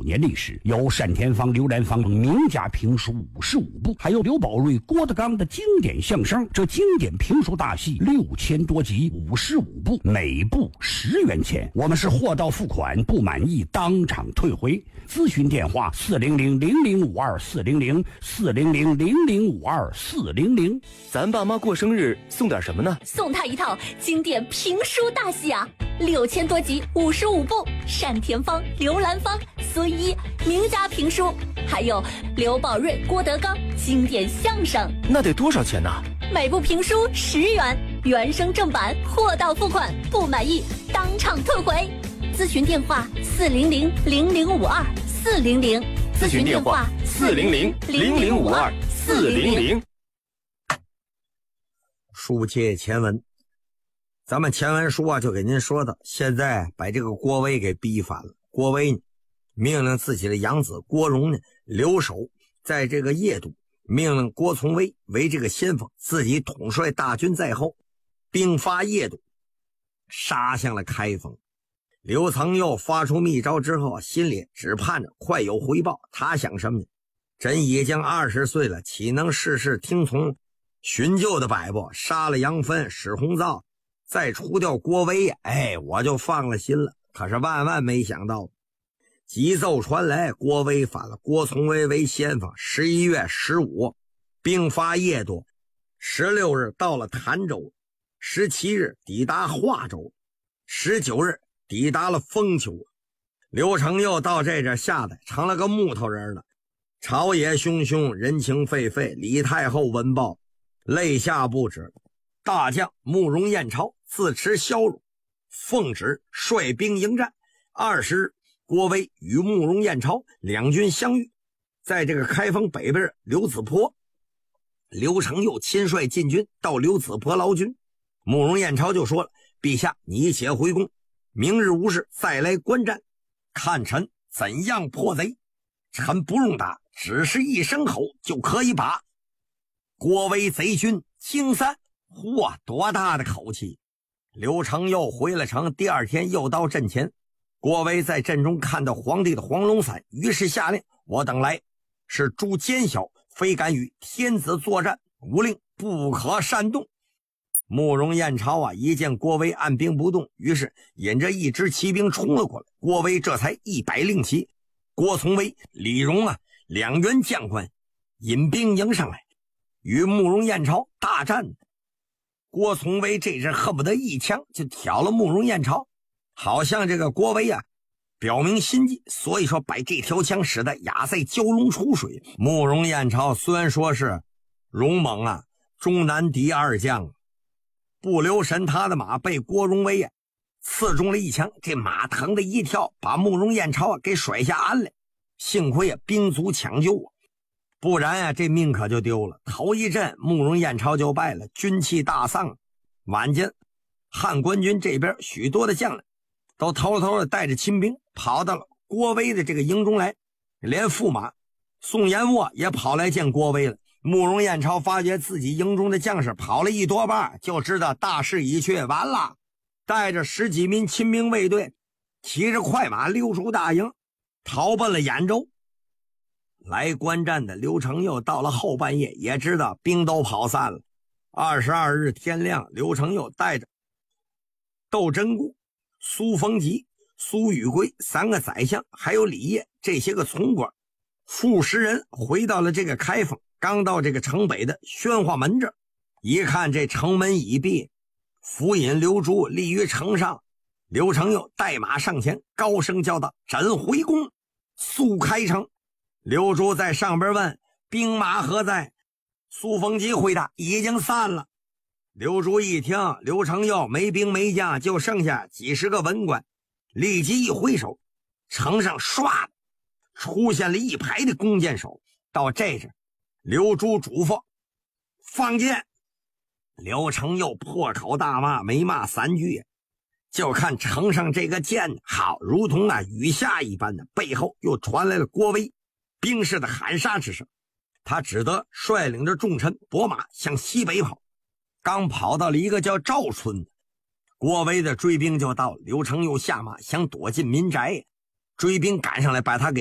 年历史，有单田芳、刘兰芳名家评书55部，还有刘宝瑞、郭德纲的经典相声。这经典评书大戏6000多集，55部，每部10元钱。我们是货到付款，不满意当场退回。咨询电话400-0052-400，400-0052-400。 咱爸妈过生日送点什么呢？ 送他一套经典评书大戏啊，6000多集，55部，单田芳、刘兰芳、孙一名家评书，还有刘宝瑞、郭德纲经典相声。 那得多少钱呢？ 每部评书10元，原声正版，货到付款，不满意当场退回。咨询电话400-0052-400， 咨询电话400-0052-400。 书接前文，咱们前文书就给您说的，现在把这个郭威给逼反了。郭威呢，命令自己的养子郭荣呢留守在这个邺都，命令郭从威为这个先锋，自己统帅大军在后，兵发邺都，杀向了开封。刘曾佑发出密诏之后，心里只盼着快有回报。他想什么呢？朕已经20岁了，岂能事事听从寻旧的摆布？杀了杨芬、史鸿造，再除掉郭威，我就放了心了。可是万万没想到，急奏传来，郭威反了。郭从威为先锋，11月15兵发邺都，16日到了潭州，17日抵达华州，19日抵达了封丘。刘承佑到这吓得成了个木头人了。朝野汹汹，人情沸沸，李太后闻报，泪下不止。大将慕容彦超自持骁勇，奉旨率兵迎战。20日，郭威与慕容彦超两军相遇，在这个开封北边刘子坡，刘承佑亲率进军到刘子坡劳军。慕容彦超就说了：陛下，你且回宫，明日无事再来观战，看臣怎样破贼。臣不用打，只是一声吼就可以把郭威贼军清散。嚯，多大的口气！刘承佑回了城，第二天又到阵前。郭威在阵中看到皇帝的黄龙伞，于是下令：我等来是诛奸小，非敢与天子作战，无令不可擅动。慕容彦超一见郭威按兵不动，于是引着一支骑兵冲了过来。郭威这才一摆令旗，郭从威、李荣两员将官引兵迎上来，与慕容彦超大战。郭从威这阵恨不得一枪就挑了慕容彦超，好像这个郭威表明心迹，所以说把这条枪使得压在蛟龙出水。慕容彦超虽然说是勇猛中南第二将，不留神他的马被郭荣威刺中了一枪，这马疼的一跳，把慕容彦超给甩下鞍来。幸亏兵卒抢救不然这命可就丢了。头一阵慕容彦超就败了，军气大丧。晚间汉官军这边许多的将领都偷偷的带着亲兵跑到了郭威的这个营中来，连驸马宋延沃也跑来见郭威了。慕容彦超发觉自己营中的将士跑了一多半，就知道大势已去，完了，带着10几名亲兵卫队，骑着快马溜出大营，逃奔了兖州。来观战的刘承佑到了后半夜，也知道兵都跑散了。22日天亮，刘承佑带着窦真固、苏逢吉、苏宇圭3个宰相，还有李业这些个从官数十人回到了这个开封。刚到这个城北的宣化门这儿，一看这城门已闭，府尹刘珠立于城上。刘承佑带马上前，高声叫道：朕回宫，速开城。刘珠在上边问：兵马何在？苏逢吉回答：已经散了。刘珠一听刘承佑没兵没将，就剩下几十个文官，立即一挥手，城上唰出现了一排的弓箭手。到这阵，刘珠嘱咐放箭。刘承佑破口大骂，没骂3句，就看城上这个箭好如同雨下一般的，背后又传来了郭威兵士的喊杀之声。他只得率领着众臣拨马向西北跑。刚跑到了一个叫赵村的，郭威的追兵就到了。刘承佑下马想躲进民宅，追兵赶上来把他给